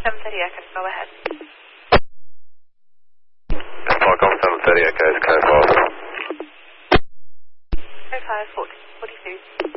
730 Echo, go ahead. Falcon 730 Echo, is code 4. Code 5, 42.